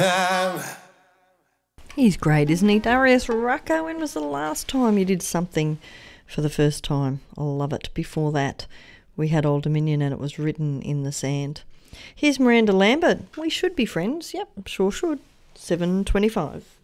He's great, isn't he? Darius Rucker, when was the last time you did something for the first time? I love it. Before that, we had Old Dominion and it was written in the sand. Here's Miranda Lambert. We should be friends. Yep, sure should. 7:25.